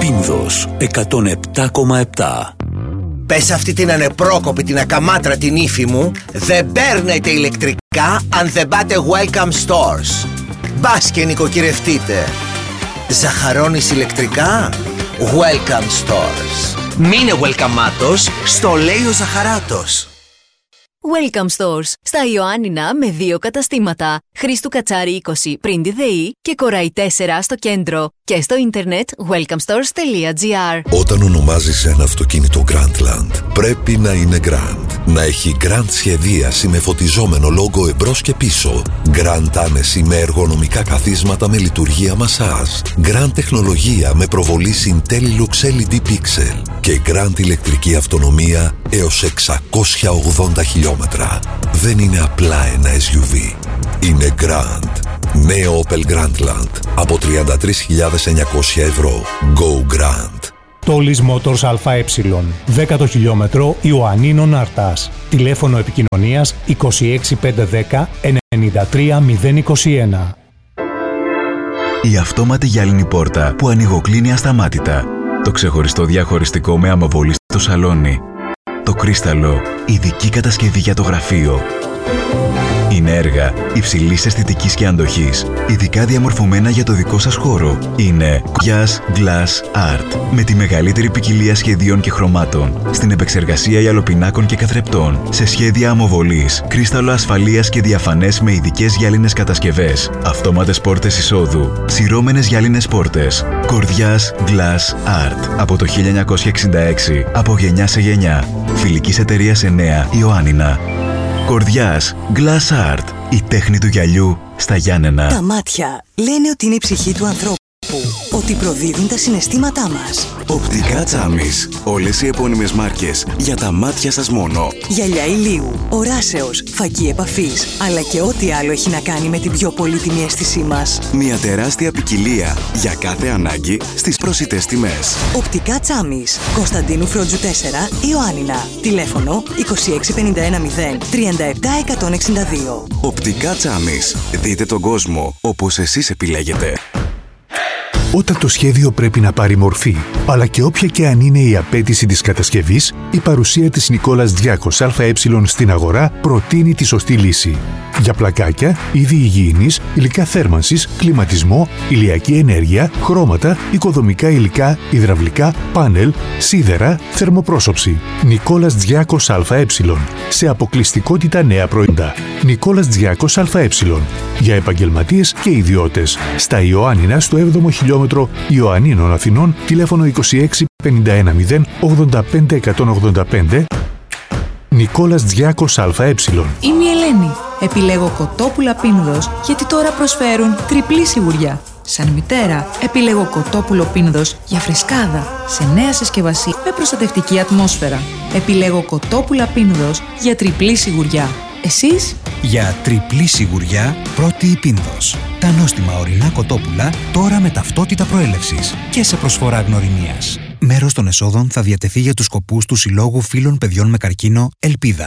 Πίνδος 107,7. Πες αυτή την ανεπρόκοπη, την ακαμάτρα την ύφη μου, δεν παίρνετε ηλεκτρικά αν δεν πάτε Welcome Stores. Μπας και νοικοκυρευτείτε. Ζαχαρώνεις ηλεκτρικά? Welcome Stores. Μείνε welcomeάτος, στο λέει ο Ζαχαράτος. Welcome Stores. Στα Ιωάννινα με 2 καταστήματα. Χρήστου Κατσάρη 20 πριν τη ΔΕΗ και Κοραϊ 4 στο κέντρο. Και στο ίντερνετ welcomestores.gr. Όταν ονομάζεις ένα αυτοκίνητο Grandland, πρέπει να είναι Grand. Να έχει Grand σχεδίαση με φωτιζόμενο λόγο εμπρός και πίσω. Grand άνεση με εργονομικά καθίσματα με λειτουργία μασάζ. Grand τεχνολογία με προβολή Intellilux LED Pixel. Και Grand ηλεκτρική αυτονομία έως 680 χιλιόμετρα. Δεν είναι απλά ένα SUV. Είναι Grand. Νέο Opel Grandland από 33.900 ευρώ. Go Grand. Τόλις Motors ΑΕ, 10ο χιλιόμετρο Ιωαννίνων Αρτάς. Τηλέφωνο επικοινωνίας 26510 93021. Η αυτόματη γυάλινη πόρτα που ανοιγοκλίνει ασταμάτητα. Το ξεχωριστό διαχωριστικό με αμοβολή στο σαλόνι. Το κρίσταλο, ειδική κατασκευή για το γραφείο. Είναι έργα υψηλής αισθητικής και αντοχής, ειδικά διαμορφωμένα για το δικό σας χώρο. Είναι Κορδιάς Glass Art, με τη μεγαλύτερη ποικιλία σχεδίων και χρωμάτων, στην επεξεργασία γυαλοπινάκων και καθρεπτών, σε σχέδια αμοβολής, κρίσταλο ασφαλείας και διαφανές με ειδικές γυάλινες κατασκευές, αυτόματες πόρτες εισόδου, σειρώμενες γυάλινες πόρτες. Κορδιάς Glass Art, από το 1966, από γενιά σε γενιά. Φιλικής εταιρείας 9, Ιωάννινα. Κορδιάς Glass Art, η τέχνη του γυαλιού στα Γιάννενα. Τα μάτια λένε ότι είναι η ψυχή του ανθρώπου, ότι προδίδουν τα συναισθήματά μας. Οπτικά Τσάμις, όλες οι επώνυμες μάρκες για τα μάτια σας μόνο. Γυαλιά ηλίου, οράσεως, φακή επαφής, αλλά και ό,τι άλλο έχει να κάνει με την πιο πολύτιμη αίσθησή μας. Μια τεράστια ποικιλία για κάθε ανάγκη στις προσιτές τιμές. Οπτικά Τσάμις, Κωνσταντίνου Φρόντζου 4, Ιωάννινα. Τηλέφωνο 26510 37162. Οπτικά Τσάμις, δείτε τον κόσμο όπως εσείς επιλέγετε. Όταν το σχέδιο πρέπει να πάρει μορφή, αλλά και όποια και αν είναι η απέτηση της κατασκευής, η παρουσία της Νικόλας Διάκος ΑΕ στην αγορά προτείνει τη σωστή λύση. Για πλακάκια, είδη υγιεινής, υλικά θέρμανσης, κλιματισμό, ηλιακή ενέργεια, χρώματα, οικοδομικά υλικά, υδραυλικά, πάνελ, σίδερα, θερμοπρόσωψη. Νικόλας Διάκος ΑΕ. Σε αποκλειστικότητα νέα προϊόντα. Νικόλας Διάκος ΑΕ. Για επαγγελματίες και ιδιώτες. Στα Ιωάννινα, στο 7ο χιλιόμετρο Ιωαννίνων Αθηνών, τηλέφωνο 26 510 85 185. Νικόλας Διάκος ΑΕ. Είμαι η Ελένη. Επιλέγω κοτόπουλα Πίνδος γιατί τώρα προσφέρουν τριπλή σιγουριά. Σαν μητέρα, επιλέγω κοτόπουλο Πίνδος για φρεσκάδα, σε νέα συσκευασία με προστατευτική ατμόσφαιρα. Επιλέγω κοτόπουλα Πίνδος για τριπλή σιγουριά. Εσείς? Για τριπλή σιγουριά, πρώτη η Πίνδος. Τα νόστιμα ορεινά κοτόπουλα τώρα με ταυτότητα προέλευσης και σε προσφορά γνωριμίας. Μέρος των εσόδων θα διατεθεί για τους σκοπούς του Συλλόγου Φίλων Παιδιών με Καρκίνο Ελπίδα.